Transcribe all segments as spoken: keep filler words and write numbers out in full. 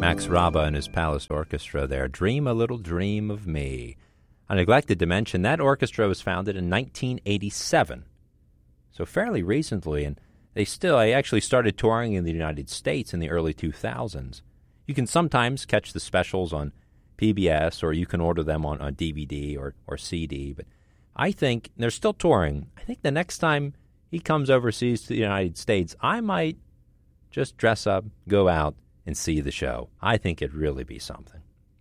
Max Raba and his Palace Orchestra there. Dream a Little Dream of Me. I neglected to mention that orchestra was founded in nineteen eighty-seven, so fairly recently, and they still they actually started touring in the United States in the early two thousands. You can sometimes catch the specials on P B S, or you can order them on, on D V D or, or C D, but I think they're still touring. I think the next time he comes overseas to the United States, I might just dress up, go out, and see the show. I think it'd really be something.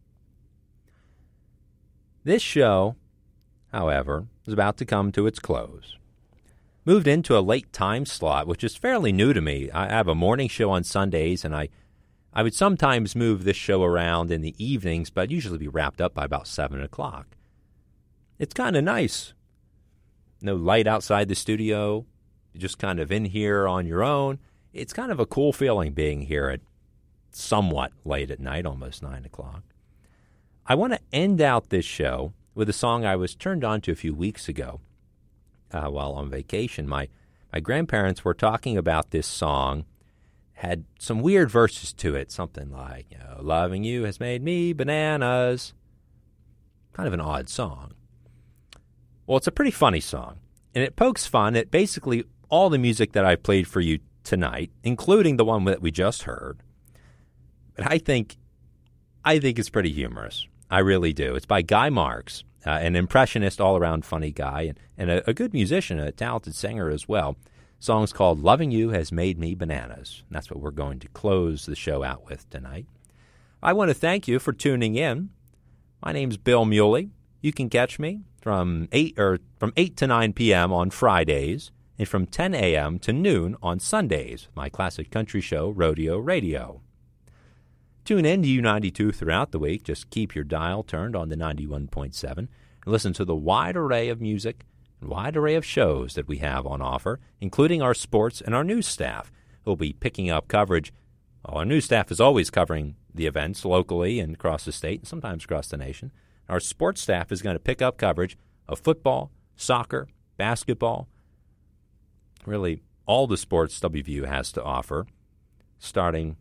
This show, however, is about to come to its close. Moved into a late time slot, which is fairly new to me. I have a morning show on Sundays, and I, I would sometimes move this show around in the evenings, but usually be wrapped up by about seven o'clock. It's kind of nice. No light outside the studio. You're just kind of in here on your own. It's kind of a cool feeling being here at somewhat late at night, almost nine o'clock. I want to end out this show with a song I was turned on to a few weeks ago uh, while on vacation. My my grandparents were talking about this song, had some weird verses to it, something like, you know, loving you has made me bananas. Kind of an odd song. Well, it's a pretty funny song, and it pokes fun at basically all the music that I played for you tonight, including the one that we just heard. But I think, I think it's pretty humorous. I really do. It's by Guy Marks, uh, an impressionist, all-around funny guy, and, and a, a good musician, a talented singer as well. The song's called Loving You Has Made Me Bananas. And that's what we're going to close the show out with tonight. I want to thank you for tuning in. My name's Bill Muley. You can catch me from eight or from eight to nine p.m. on Fridays and from ten a.m. to noon on Sundays, my classic country show, Rodeo Radio. Tune in to U ninety-two throughout the week. Just keep your dial turned on to ninety-one point seven and listen to the wide array of music and wide array of shows that we have on offer, including our sports and our news staff, who will be picking up coverage. Well, our news staff is always covering the events locally and across the state and sometimes across the nation. Our sports staff is going to pick up coverage of football, soccer, basketball, really all the sports W V U has to offer, starting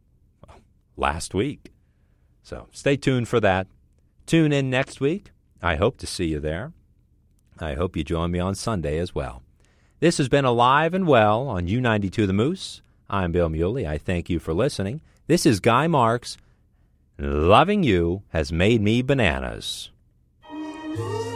last week. So stay tuned for that. Tune in next week. I hope to see you there. I hope you join me on Sunday as well. This has been Alive and Well on U ninety-two The Moose. I'm Bill Muley. I thank you for listening. This is Guy Marks. Loving you has made me bananas.